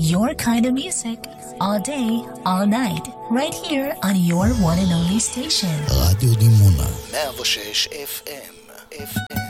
Your kind of music, all day, all night, right here on your one and only station. רדיו דימונה. 106 FM.